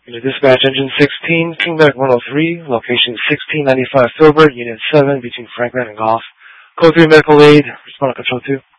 Unit Dispatch Engine 16, Kingback 103, location 1695 Filbert, Unit 7, between Franklin and Goff. Code 3 Medical Aid, respond to Control 2.